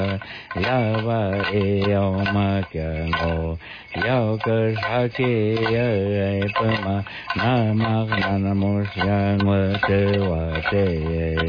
Yava Eoma Kyango Yoga Shaki Pama Namak Nanamus Yang Wate